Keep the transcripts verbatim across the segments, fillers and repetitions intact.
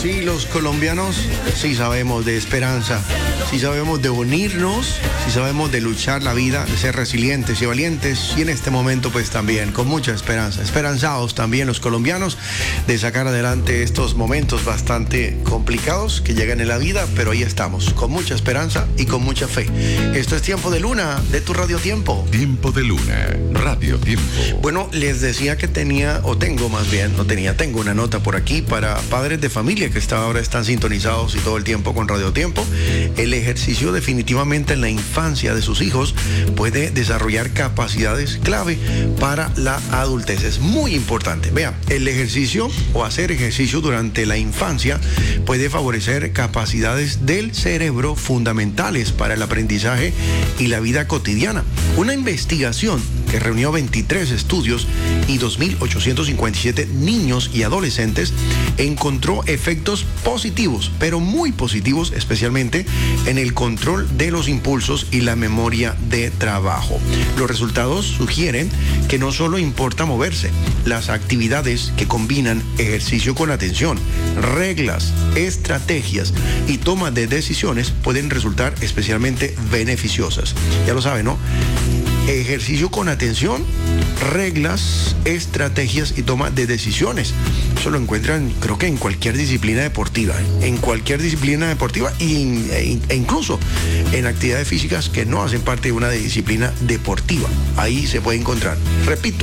Sí, los colombianos sí sabemos de esperanza, sí sabemos de unirnos, sí sabemos de luchar la vida, de ser resilientes y valientes, y en este momento pues también con mucha esperanza, esperanzados también los colombianos de sacar adelante estos momentos bastante complicados que llegan en la vida, pero ahí estamos, con mucha esperanza y con mucha fe. Esto es Tiempo de Luna, de tu Radio Tiempo. Tiempo de Luna, Radio Tiempo. Bueno, les decía que tenía, o tengo más bien, no tenía, tengo una nota por aquí para padres de familia que hasta ahora están sintonizados y todo el tiempo con Radio Tiempo. El ejercicio definitivamente en la infancia de sus hijos puede desarrollar capacidades clave para la adultez. Es muy importante. Vea, el ejercicio o hacer ejercicio durante la infancia puede favorecer capacidades del cerebro fundamentales para el aprendizaje y la vida cotidiana. Una investigación que reunió veintitrés estudios y dos mil ochocientos cincuenta y siete niños y adolescentes encontró efectos positivos, pero muy positivos, especialmente en el control de los impulsos y la memoria de trabajo. Los resultados sugieren que no solo importa moverse, las actividades que combinan ejercicio con atención, reglas, estrategias y toma de decisiones pueden resultar especialmente beneficiosas. Ya lo saben, ¿no? Ejercicio con atención, reglas, estrategias y toma de decisiones. Eso lo encuentran, creo que en cualquier disciplina deportiva, ¿eh? en cualquier disciplina deportiva e, e incluso en actividades físicas que no hacen parte de una disciplina deportiva. Ahí se puede encontrar. Repito,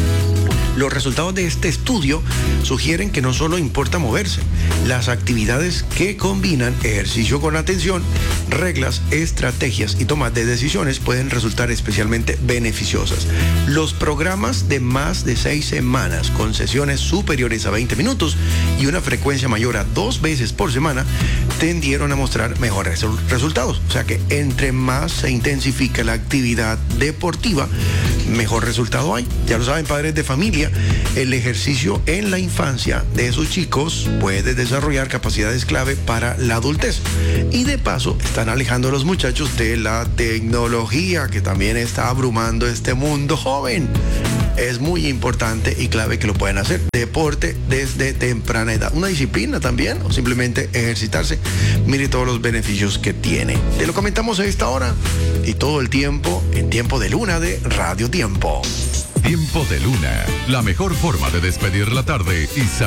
los resultados de este estudio sugieren que no solo importa moverse, las actividades que combinan ejercicio con atención, reglas, estrategias y toma de decisiones pueden resultar especialmente beneficiosas. Los programas de más de seis semanas con sesiones superiores a veinte minutos y una frecuencia mayor a dos veces por semana tendieron a mostrar mejores resultados. O sea que entre más se intensifica la actividad deportiva, mejor resultado hay. Ya lo saben, padres de familia, el ejercicio en la infancia de esos chicos puede desarrollar capacidades clave para la adultez. Y de paso, están alejando a los muchachos de la tecnología que también está abrumando este mundo joven. Es muy importante y clave que lo puedan hacer. Deporte desde temprana edad. Una disciplina también, o simplemente ejercitarse. Mire todos los beneficios que tiene. Te lo comentamos a esta hora y todo el tiempo en Tiempo de Luna de Radio Tiempo. Tiempo de Luna, la mejor forma de despedir la tarde y salir